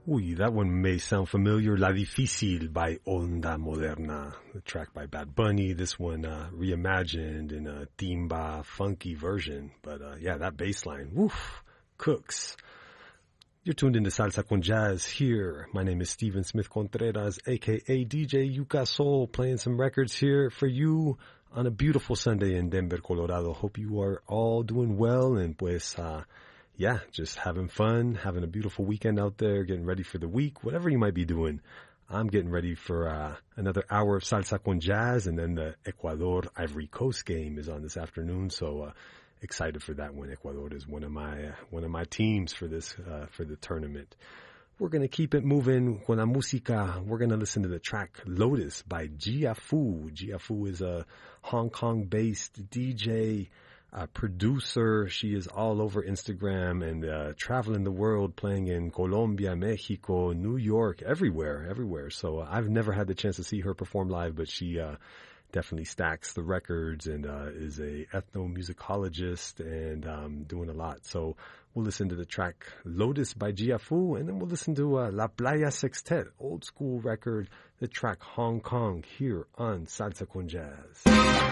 Uy, that one may sound familiar. La Difícil by Onda Moderna, the track by Bad Bunny. This one reimagined in a timba, funky version. But yeah, that bass line, woof, cooks. You're tuned into Salsa con Jazz here. My name is Steven Smith Contreras, a.k.a. DJ Yuka Soul, playing some records here for you on a beautiful Sunday in Denver, Colorado. Hope you are all doing well and pues, yeah, just having fun, having a beautiful weekend out there, getting ready for the week, whatever you might be doing. I'm getting ready for another hour of Salsa con Jazz, and then the Ecuador-Ivory Coast game is on this afternoon, so excited for that one. Ecuador is one of my teams for this for the tournament. We're going to keep it moving con la música. We're going to listen to the track Lotus by Gia Fu. Gia Fu is a Hong Kong-based DJ, producer. She is all over Instagram and traveling the world, playing in Colombia, Mexico, New York, everywhere. So I've never had the chance to see her perform live, but she definitely stacks the records and is a ethnomusicologist and doing a lot. So we'll listen to the track Lotus by Gia Fu, and then we'll listen to La Playa Sextet, old school record, the track Hong Kong, here on Salsa con Jazz.